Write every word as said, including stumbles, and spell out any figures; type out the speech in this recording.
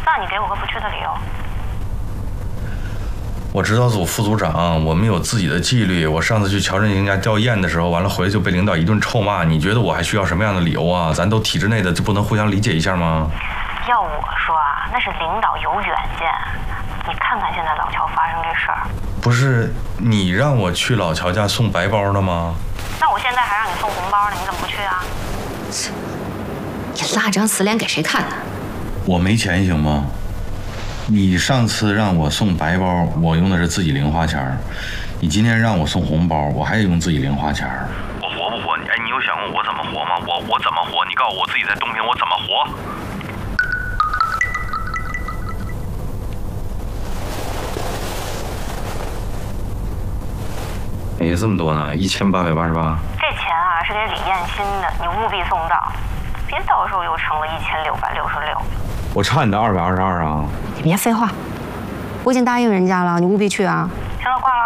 那你给我个不去的理由。 我指导组副组长，我们有自己的纪律。我上次去乔振营家吊唁的时候，完了回来就被领导一顿臭骂。你觉得我还需要什么样的理由啊？咱都体制内的，就不能互相理解一下吗？ 要我说啊，那是领导有远见。你看看现在老乔发生这事儿。 不是你让我去老乔家送白包的吗？ 那我现在还让你送红包呢，你怎么不去啊？ 你拉张死脸给谁看呢？ 我没钱行吗？你上次让我送白包，我用的是自己零花钱。你今天让我送红包，我还得用自己零花钱。 我活不活？哎，你有想过我怎么活吗？我我怎么活？你告诉我，我自己在东平我怎么活？ 没这么多呢，一千八百八十八。 这钱啊是给李艳新的，你务必送到，别到时候又成了一千六百六十六。 我差你的二百二十二啊！ 你别废话，我已经答应人家了，你务必去啊。 行了，挂了。